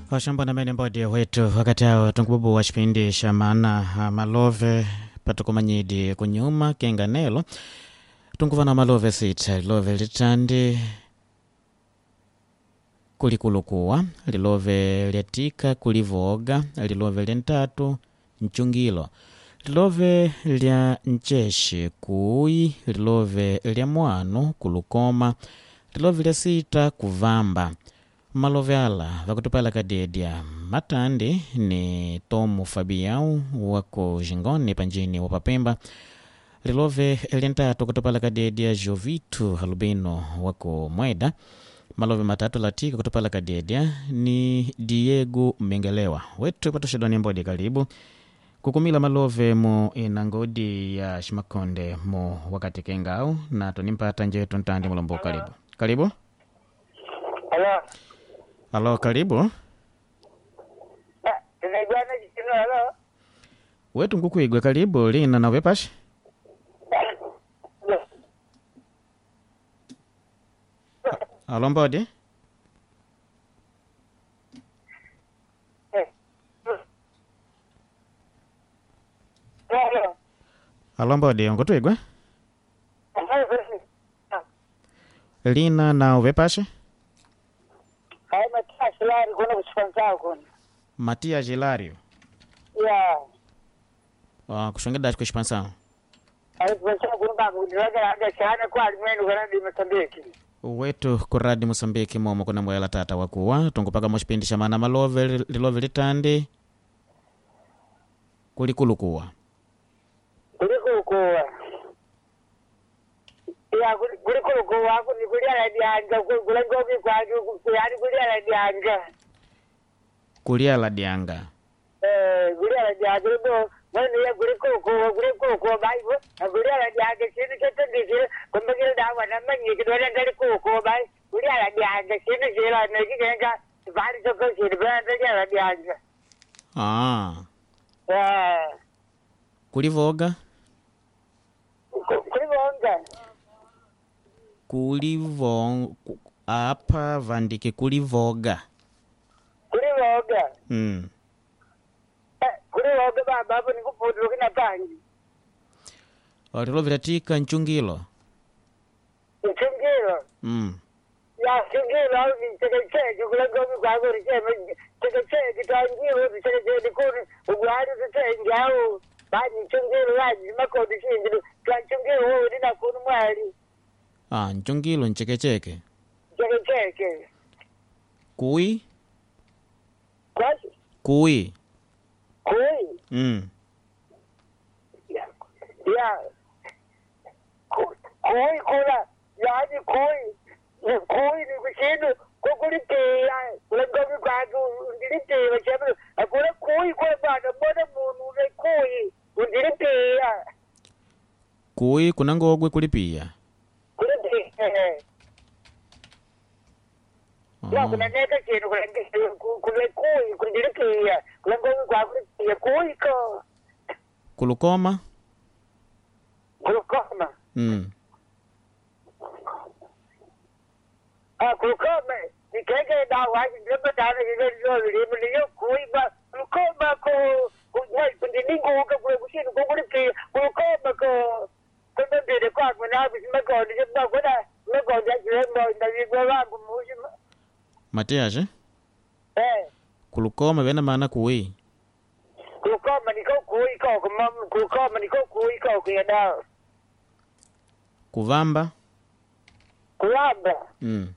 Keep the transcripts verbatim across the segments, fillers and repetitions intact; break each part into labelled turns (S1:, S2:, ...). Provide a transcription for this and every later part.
S1: Washamba na mene mbodi wetu wakati hao tungububu wa shipindi shamana malove patukumanyidi kunyuma kenga nelo tunguvana malove sita love litandi kulikulukuwa lilove lyatika kulivoga lilove lyantatu nchungilo lilove lya ncheshi kui lilove lya mwanu kulukoma lilove lya sita kuvamba malove ala vakutupala kadedia matandi ni Tomu Fabião wako jingoni panjini wapapemba lilove lyantatu kutupala kadedia Jovitu Halubino wako Mweda malove matatu latika kutupala kadedia ni Diego Mengelewa wetu patoshedoni mbodi karibu kukumila malove mo inangodi ya Shimakonde mo wakati kengao na tunimpata nje tuntandi mulombo karibu karibu
S2: Halo.
S1: Halo, karibu.
S2: Ah, tunaigwana jino halo.
S1: Wetu ngukuigwe karibu lina na wepashi. Halo mbodi.
S2: Halo.
S1: Halo mbodi, ngutuigwe. Lina na wepashi.
S2: Hai Matias Hilario kuna kusponsor kuna.
S1: Matias Hilario.
S2: Ya.
S1: Ah, kushongeda kuspansa.
S2: Hai sponsor kuna babu ndilaga anga sana kwa alimeni kuna di Mozambique.
S1: Wetu kuradi Mozambique momo kuna mwela tata wakuwa tungupaka moshipindi shamana malove lilove litandi kulikulukuwa.
S2: Kulikulukuwa. Ya kulikulukuwa kuni kulia dianga kulengoki kwa kuyani kulia dianga.
S1: Kulia la dianga.
S2: Eh, kulia dianga ndo mwene ya kulikulukuwa kulikulukuwa baibo na kulia dianga chini chetendikire kumbakile dawa na manyi kidole ndali kulikulukuwa bai kulia dianga chini jela na kigenga bali toko chini banda ya dianga.
S1: Ah.
S2: Eh.
S1: Kulivoga?
S2: Kulivonga.
S1: Kulivonga apa vandike kulivoga.
S2: Kulivoga.
S1: Mm.
S2: Eh, kulivoga baba hapo nikufudu kina tangi.
S1: Lilove lyatika nchungilo.
S2: Nchungilo.
S1: Mm.
S2: Ya nchungilo au ni chekecheke kulengoki kwa kuri cheme chekecheke tangiro chekecheke kuri ugwari tutenge au bani nchungilo yaji makodi chingiro kwa nchungilo wewe nina kunu mwali.
S1: Ah, nchungilo nchekecheke.
S2: Chekecheke.
S1: Kui?
S2: Kwasi?
S1: Kui.
S2: Kui?
S1: Mm.
S2: Ya. Ya. Kui kula. Yaani kui. Ni kui ni kushindu. Kukulipia. Kulengoki kwa kundilipia. Chemelo. Akula kui kwa bada. Mbona munu ule kui. Kundilipia.
S1: Kui kunangogwe kulipia.
S2: Kulipia. Ya kuna neka chenu kule kui. Kundilipia. Kulengoki kwa kulipia. Kui ko.
S1: Kulukoma?
S2: Kulukoma.
S1: Mm.
S2: Ah, kulukoma. Nikenge dawa njema tana ile ndio ile ndio kuiba. Kulukoma ko kuwai kundiningo uka kule kushindu kukulipia. Kulukoma ko kwenda mbele kwa mwana bisima ko ndio kuna kuna ya jirembo ndivyo wangu mushima.
S1: Matias? Eh?
S2: Eh.
S1: Kulukoma vena maana kui.
S2: Kulukoma niko kuiko kuma kulukoma niko kuiko kwa dawa.
S1: Kuvamba?
S2: Kulamba.
S1: Mm.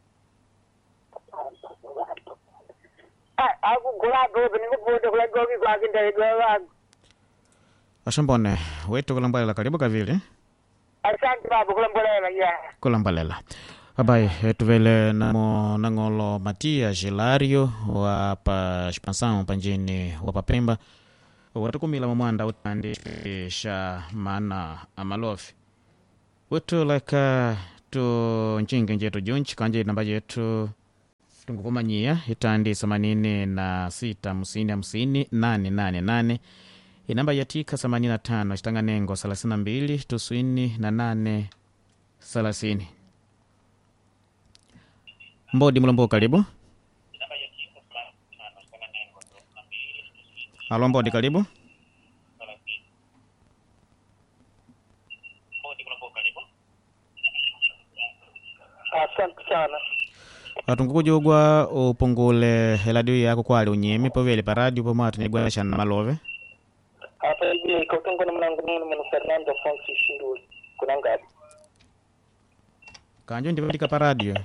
S2: Ah, aku kulamba nikufuda kule gogi kwa kinda wangu.
S1: Ashambone, wetu kulambalela karibu kavili.
S2: Asante babu kulambolela ya.
S1: Kulambalela. Abai, etuvele namo nangolo Matias Hilario wa pa Shipansao panjini wa Papemba. Watukumila mamwanda utandi sha mana amalofi. Wetu laka tu nchinge njetu junchi kanje namba yetu tungukumanyia itandi samanini na sita musini hamsini nane nane nane inamba yatika samanini na tano chitanganengo salasini na mbili tuswini na nane salasini. Mbodi mulombo karibu. Halo Mbodi, karibu.
S2: Asante sana.
S1: Atungukujugwa upungule radio yako kwali unyemi povele pa radio pomatu nigwasha na malove.
S2: Hapa hivi kautongo na mlango mwana mwana Fernando Afonso Shinduli. Kuna ngapi?
S1: Kanjo ndivika pa radio.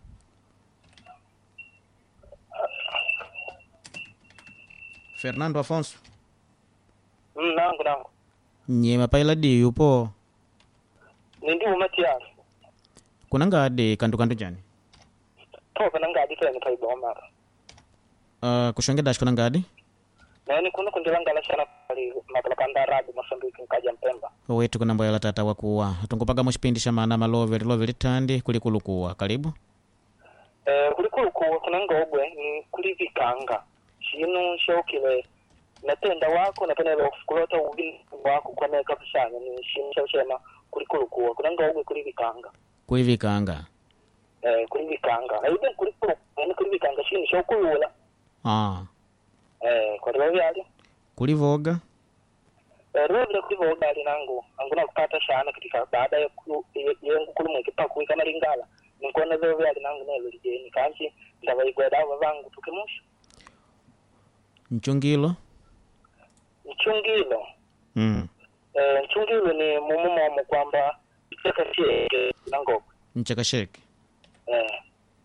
S1: Fernando Afonso.
S2: Mm, nangu nangu.
S1: Nyema pa radio yupo.
S2: Nindi umatiya.
S1: Kuna ngade kandu kandu jani.
S2: Toka na ngadi tena pa ibo mara.
S1: Uh, kushonge dash kuna ngadi?
S2: Na ni kuna kundela ngala sana pali makala kanda radio Mozambique nkaja Mpemba.
S1: Wetu kuna mboya la tata wakuwa. Tungupaga mushipindi shamana malove love litandi kulikulukuwa. Karibu.
S2: Eh kulikulukuwa kuna ngobwe ni kulivikanga. Shinu shokile natenda wako napenelo kulota ubili wako kwa meka kusanya ni shinu shoshema kulikulukuwa kuna ngobwe kulivikanga.
S1: Kulivikanga.
S2: Eh kulivikanga. Aibe kulikulukuwa ni kulivikanga shinu shokulula.
S1: Ah.
S2: Eh kwa sababu yale
S1: kulivoga
S2: eh roho kulivoga ali nangu anguna kupata shana katika baada ya yengu kulumwe kipaku kama lingala nikona roho yale nangu nelo lijeni kanchi ndabaigwa dawa vangu tukimusha
S1: Nchungilo.
S2: Nchungilo.
S1: Mm.
S2: Eh nchungilo ni mumumo kwamba cheka cheke nango.
S1: Ncheka sheke.
S2: Eh.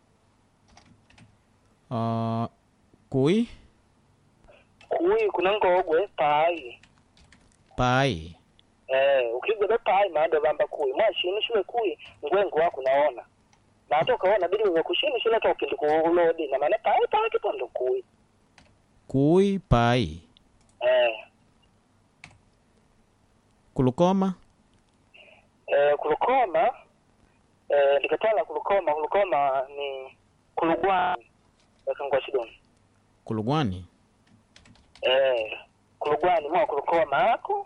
S1: Uh, kui?
S2: Kui kuna ngogwe pai.
S1: Pai.
S2: Eh ukigwa pai maana bamba kui. Mwashini shule kui ngwengo wako naona. Na hata ukaona bili umekushini shule hata ukindi kuulodi na maana pai pai kipondo kui.
S1: Kui pai.
S2: Eh.
S1: Kulukoma?
S2: Eh kulukoma eh nikatala kulukoma kulukoma ni kulugwani. Wakangwa shidoni.
S1: Kulugwani?
S2: Eh kulugwani mwa kulukoma hako.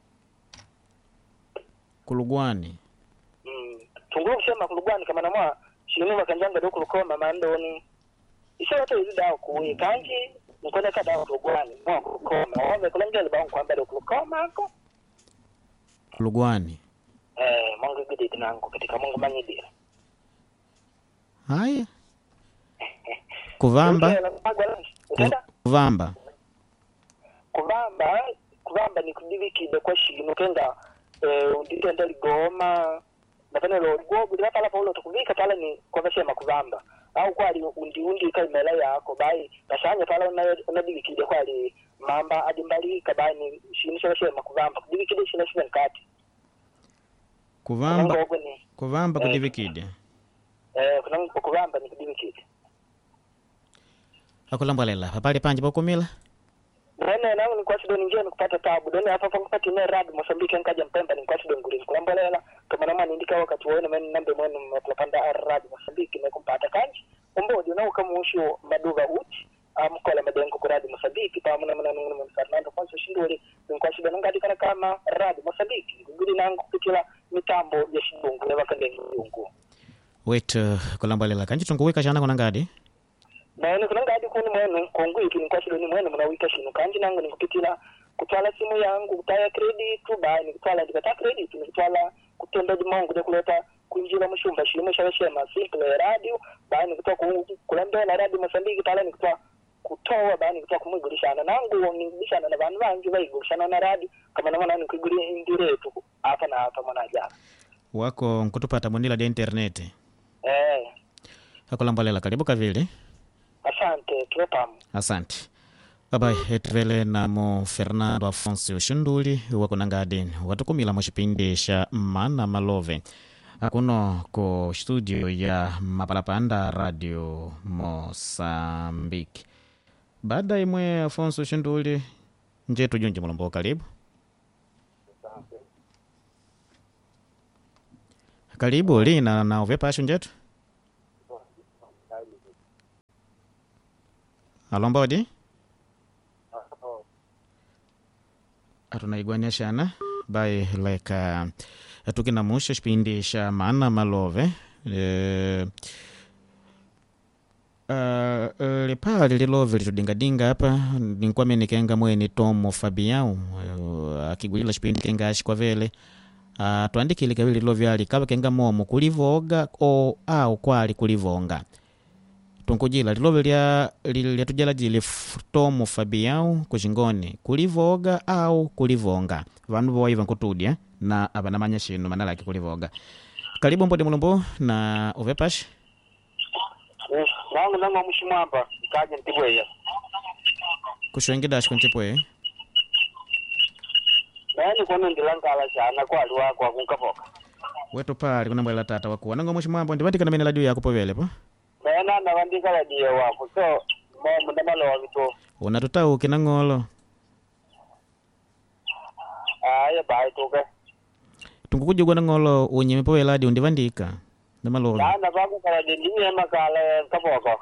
S1: Kulugwani.
S2: Mm. Tunguru kusema kulugwani kama namwa shinu wakanjanga do kulukoma mandoni. Isha to hizi dawa kuwe kanji nikona ka dawa kulugwani mwa kulukoma. Wame kulengele ba kwamba do kulukoma hako.
S1: Kulugwani.
S2: Eh Mungu gidi dinangu katika Mungu manyidira.
S1: Haya. Kuvamba. Kuvamba.
S2: Kuvamba, kuvamba ni kudivikide kwa shino kenda eh unditenda ligoma. Napenda lo gobu ndi pala paulo tukuvika pala ni kwa vashema kuvamba. Au kwali undi undi kaimela yako bai kashanya pala unadivikide kwali mamba adimbali kabai ni shino shema kuvamba. Kudivikide shino shino nkati.
S1: Kuvamba. Kuvamba kudivikide.
S2: Eh kuna kuvamba ni kudivikide.
S1: Akulambalela papali panje bokumila
S2: nene nangu ni kwa shido ningie nikupata tabu doni hapa pa kupata ine radi Mozambique nkaja Mpemba ni kwa shido nguri kulambalela kama nama nindika wakati wone meni nambe mwenu mwaplapanda radi Mozambique nikumpata kanji umbodi na kama usho maduva uchi amkola madengo kwa radi Mozambique pamoja na mwana nungu Fernando Afonso Shinduli ni kwa shido ngadi kana kama radi Mozambique nguri nangu kupitila mitambo ya shidungu leva kande ngurungu
S1: wait uh, kulambalela kanji tunguweka shana kuna ngadi
S2: na ene kuna ngadi kuni mwenu kongwe iki kwa shilo ni mwenu mnawika shino kanji nangu nikupitila kutwala simu yangu kutaya credit tu bai nikutwala ndikata credit nikutwala kutenda dimongo de kuleta kuinjira mushumba shimo shashema simple radio bai nikutoa kulembea na radio Mozambique pala nikutoa kutoa bai nikutoa kumugurishana nangu ngurishana na bantu bangi bayigurishana na radio kama namana nikuguri indire tu hapa na hapa mwana jana
S1: wako nkutupata munila de internet
S2: eh
S1: akulambalela karibu kavili.
S2: Asante, tuwepamu.
S1: Asante. Baba etvele namo Fernando Afonso Shinduli wako nangadi watukumila moshipindi sha mana malove. Akuno ko studio ya Mapalapanda Radio Mozambique. Baada imwe Afonso Shinduli njetu junji mulombo karibu. Karibu lina na uvepa shunjetu. Alombodi? Atunaigwanyashana by like uh, tukinamusha shpindi sha mana malove uh, uh, pali pali lilove litudingadinga hapa ninkwame nikenga mweni Tomo Fabiao uh, akigulila chipindi kenga ashi kwa vele uh, tuandikile kavili lilove ali kava kenga momo kulivoga o au kwali kulivonga tunkujila lilove lya lya tujala jili Tomo Fabiao kushingoni kulivoga au kulivonga vandu voiva nkutudya na abanamanya shino manala kulivonga. Karibu Mbodi Mulumbu na Uvepash.
S2: Nangu nangu mshimamba kaje ntibweya.
S1: Kushwengida ashikuntipwe.
S2: Nani kono ndilangala cyana kwa aliwa kwa kunkapoka.
S1: Wetu pali kuna mbwela tata wakuwa. Nangu mshimamba ndibatika na mene radio yako povele po.
S2: Mena na wandika radio wako. So mo ndamalo wito.
S1: Unatuta ukinangolo.
S2: Aya bai toke.
S1: Tungukujugo nangolo unyeme povela radio ndivandika. Ndamalo.
S2: Na na baku kala dinye makala kapoka.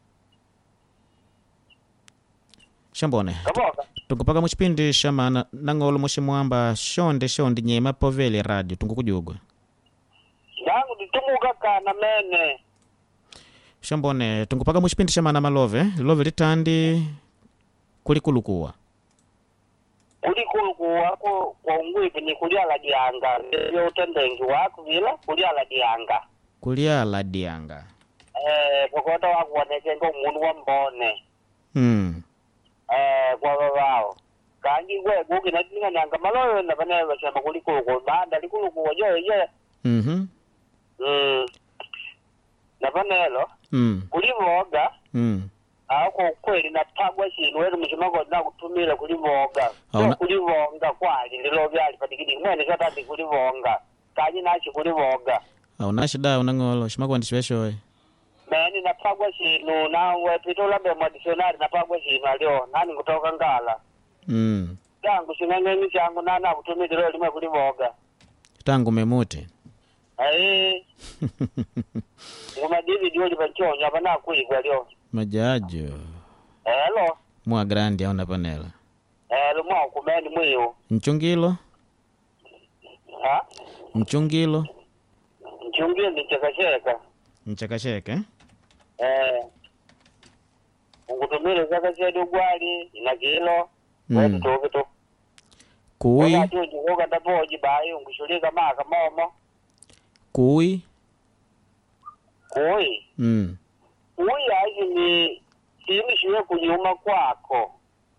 S1: Shambone.
S2: Kapoka.
S1: Tungupaka muchipindi shamana nangolo mushimwamba shonde shonde nyema povele radio tungukujugwa.
S2: Nangu ditumuka kana mene.
S1: Shambone tungupaka muchipindi shamana malove love litandi kulikulukuwa.
S2: Kulikulukuwa ko kwa ungwipi ni kuliala dianga. Ndio utendengi wako vila kuliala dianga.
S1: Kuliala dianga.
S2: Eh kokota wako waneke ngo mundu wa mbone.
S1: Mm.
S2: Eh kwa wao. Kangi gwe gugi na dinga nyanga maloyo na bana basema kulikulukuwa banda likulukuwa yo ye.
S1: Mhm.
S2: Mm. Na banelo.
S1: Mm.
S2: Kulivoga.
S1: Mm.
S2: Ako kweli natagwa shino wewe mshimako na kutumira kulivoga. So kulivonga kwali lilo byali patikidi mwene katati kulivonga. Kanyi nachi kulivoga.
S1: Au nashida unangolo shimako ndishwesho.
S2: Meni natagwa shino na wepitola be mwadisonari natagwa shino alio nani kutoka ngala.
S1: Mm.
S2: Tangu shinangeni changu nana kutumira lilo limwe kulivoga.
S1: Tangu memote.
S2: Eh. Ngoma David yoli banchonya bana kuigwa leo.
S1: Majajo.
S2: Hello.
S1: Mwa grandi au napanela.
S2: Hello mwa kumeni mwiyo.
S1: Mchungilo?
S2: Ha?
S1: Mchungilo?
S2: Mchungilo ni chakasheka.
S1: Mchakasheka eh?
S2: Eh. Ungutumile chakasheka ugwali ina kilo. Wetu toke to.
S1: Kui.
S2: Wakati unjukoka tapoji bayi ungushulika maka momo.
S1: Kui.
S2: Kui.
S1: Mm.
S2: Kui haji ni simi shiwe kunyuma kwako.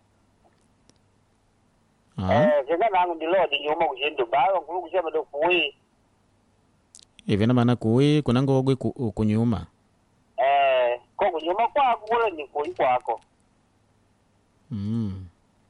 S1: Ah.
S2: Eh, kika nangu ndilodi nyuma kushindu bayi wangulu kusema do kui.
S1: Hivi na maana kui kuna ngogwe ku, kunyuma.
S2: Eh, kwa kunyuma kwako kule ni kui kwako.
S1: Mm.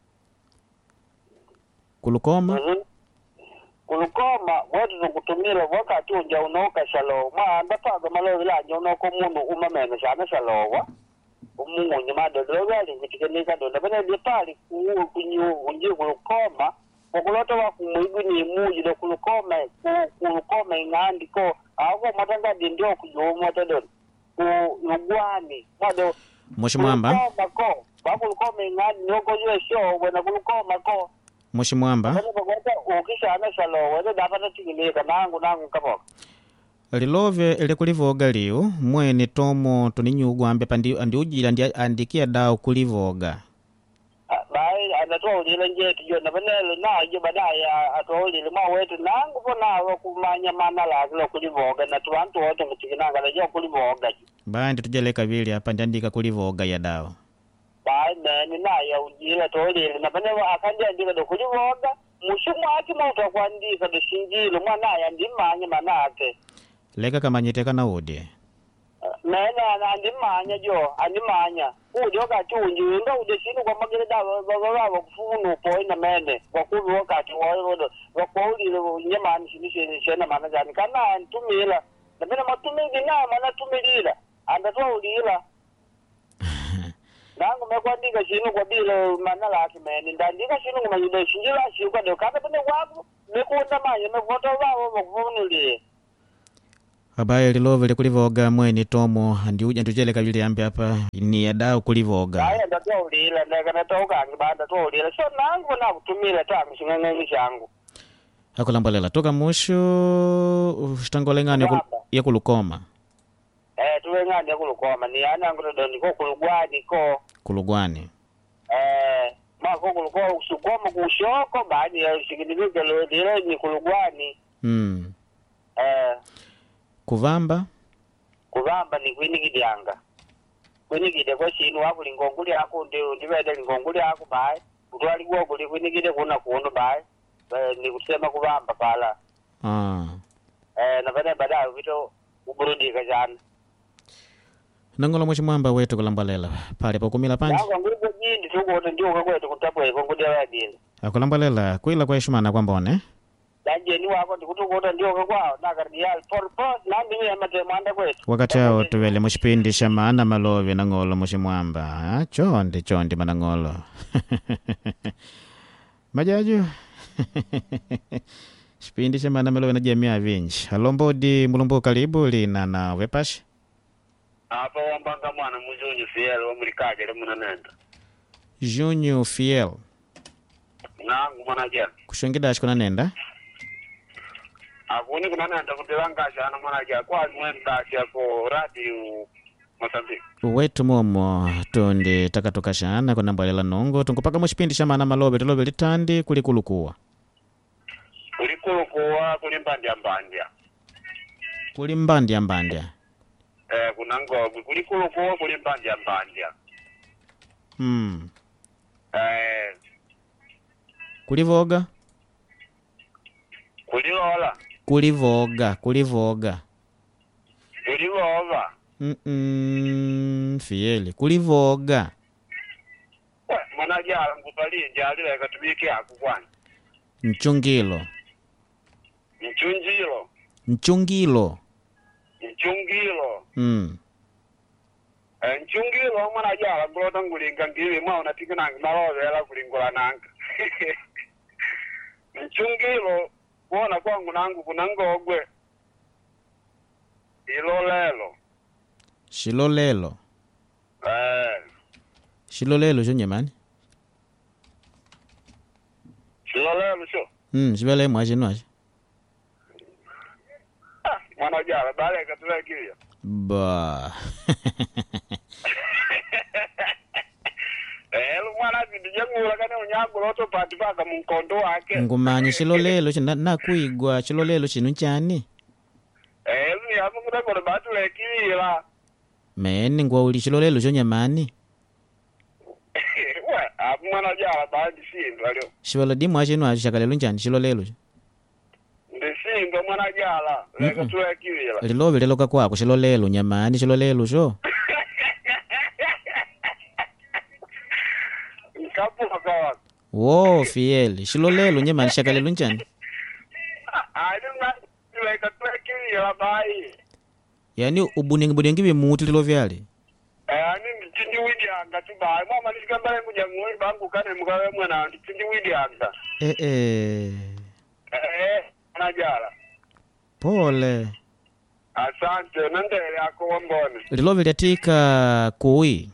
S1: Kulukoma?
S2: Mm-hmm. Kulukoma wetu nukutumila wakati unja unoka shalo maa ndataga malo vila unoko munu umamene shana shalowa umungu nyuma dodo wali vitikenika dodo bane dipali kuu kunyu unji kulukoma wakulota wakumuigu ni muji do kulukoma kulukoma ingandi ko ako matanga dindio kujuma dodo kugwani mwado
S1: Moshimwamba?
S2: Kulukoma ko wakulukoma ingandi nyoko yue show wena kulukoma ko
S1: Moshimwamba?
S2: Ukishana shalo weze dapata tigilika nangu nangu kapoka.
S1: Lilove ele kulivoga liu mwene Tomo tuninyugu ambe pandi andi ujila andi andikia dao kulivoga.
S2: Bai anatoa ulile njetu jo na banelo na jo badai atoa ulile mwa wetu nangu po nawe kumanya mana la kilo kulivoga na tuwantu wote mchikinanga na jo kulivoga.
S1: Bai ndi tujeleka vili hapa ndi andika kulivoga ya dao.
S2: Bai nani na ya ujila atoa ulile na banelo akandi andika do kulivoga. Mushumu hati mauta kwa andika do shinjilu mwana ya ndimanya manake.
S1: Lega kama nyiteka na udi.
S2: Mena andimanya jo andimanya udi wakati unjiwinga udi shinu kwa magire da baba kufunu po ina mene kwa kubi wakati wawodo kwa uli nyema anishinishe shena mana jani kana antumila na mena matumili na mana tumilila andatoa ulila nangu mekwandika shinu kwa bila mana laki mene ndandika shinu kwa majida shinjila shiu kwa dekata pene wapu mekunda manye mekota wao wakufunu liye.
S1: Habaye lilove le kulivoga mweni Tomo andi uja ntujeleka vili ambe hapa ni ya dao kulivoga.
S2: Aya ndatoa ulila ndaka natoka angibanda ndatoa ulila so nangu na kutumila tangu shingangani shangu.
S1: Hakulambalela toka mushu ushitangolengani ya kulukoma.
S2: eh tuweng'ane kulukoma ni ana ngodo niko kulugwani ko
S1: kulugwani
S2: eh mako kulukoma usukoma kushoko baada ya shikidibika lo dire ni kulugwani
S1: mm
S2: eh
S1: kuvamba
S2: kuvamba ni kwinigidyanga kwinigide kwa shinu wako lingonguli yako ndio ndivede lingonguli yako bai utwali gwogo likwinigide kuna kuono bai ni kusema kuvamba pala
S1: ah
S2: eh na baada baada vito uburudika jana
S1: nangolo mwachimwamba wetu kulambalela pale pokumila panji
S2: yango nguliko jindi tukuona ndio kakwetu kutapo iko ngudia wadini
S1: akulambalela kwila kwa heshimana kwa mbone
S2: danje ni wako ndikutukuona ndio kakwao na kardial por por na mimi ya matemanda kwetu
S1: wakati hao tuwele mushipindi shamana malove nangolo mwachimwamba chondi chondi manangolo majaju shipindi shamana malove na jamii vinji alombodi mulumbu karibu lina na wepashi
S2: apa wambanga mwana muzunyu fiel wa mulikaje le munanenda
S1: Junior Fiel
S2: nangu mwana jana
S1: kushongedashi kuna nenda
S2: akuni kuna nenda kutelanga shana mwana jana kwa mwenda yako radio Mozambique
S1: wetu momo tundi takatoka shana kuna mbalela nongo tungupaka mushipindi shamana malobe tulobe litandi kulikulukuwa
S2: kulikulukuwa kulimbandya mbandya
S1: kulimbandya mbandya
S2: eh kuna ngogo kulikulukuwa kulimbandya mbandya
S1: mm
S2: eh
S1: kulivoga
S2: kulilola
S1: kulivoga kulivoga
S2: kulilola
S1: mm mm Fieli kulivoga
S2: we mwana jala ngupali njali katumike akukwana
S1: mchungilo
S2: mchunjilo
S1: mchungilo
S2: mchungilo
S1: mm
S2: eh mchungilo mwana jala ngulota ngulinga ngili mwa unatika nanga malobe ala kulingula nanga mchungilo kuona kwangu nangu kuna ngogwe ilolelo
S1: shilolelo
S2: eh
S1: shilolelo sho nyamani
S2: ilolelo sho
S1: mm shibele mwaje nwaje
S2: ah mwana jala bale katula kiyo
S1: ba
S2: eh mwana bidijangula kana unyago loto pati paka munkondo wake
S1: ngumanye shilolelo china nakuigwa shilolelo chinu chani
S2: eh ni hapo kuna kwa batu lekila
S1: meni ngwa uli shilolelo sho nyamani
S2: we hapo mwana jala baadhi sindo alio
S1: shibala di mwaje nwaje shakalelo chani shilolelo
S2: ndisindo mwana jala leka tula kiyo
S1: lilobe leloka kwako shilolelo nyamani shilolelo sho
S2: kapu kawa
S1: wo Fieli shilolelo nyamani shakalelo chani
S2: ali na leka tula kiyo bai
S1: yani ubuningi buningi bimuti lilo vyale
S2: eh ani tindi widi anga tu bai mama nisikambale kuja ngoi bangu kane mugawe mwana tindi widi anga
S1: eh eh
S2: eh mwana jala
S1: pole
S2: asante nandele yako wambone
S1: lilobe lyatika kui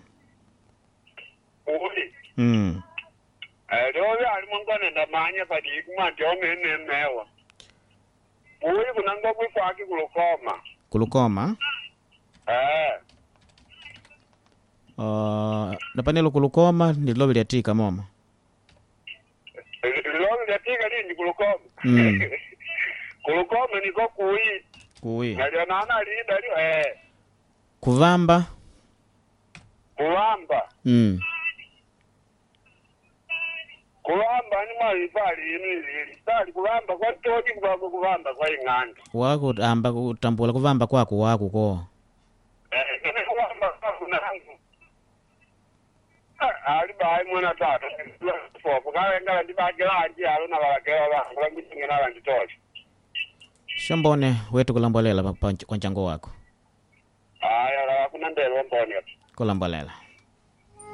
S2: uli
S1: mm
S2: eh leo ali mongone ndamanya padi kuma jome nemewa uli kuna ngogwe kwake kulukoma
S1: kulukoma
S2: eh
S1: uh, napanelo kulukoma ni lilobe lyatika moma
S2: leo ndatika nini kulukoma
S1: mm
S2: kulukoma niko kui
S1: kui
S2: nalio nana linda lio eh
S1: kuvamba
S2: kulamba
S1: mm
S2: kulamba ni mali pali ini sali kulamba kwa toki kwa kulamba kwa ing'anda
S1: wako amba kutambula kuvamba kwako wako ko
S2: eh kana kulamba kuna hangu ali bai mwana tata for kwa ngala ndibagela nje alo na balagela ba ngala ngingena la nditoshi
S1: shambone wetu kulambolela kwa nchango wako
S2: aya la kuna ndelo mbone
S1: kulambolela